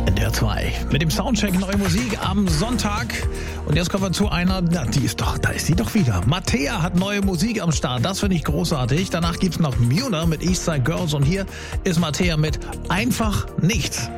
NDR 2 mit dem Soundcheck neue Musik am Sonntag. Und jetzt kommen wir zu einer, da ist sie doch wieder. Mattea hat neue Musik am Start, das finde ich großartig. Danach gibt's noch Muna mit Eastside Girls und hier ist Mattea mit Einfach Nichts.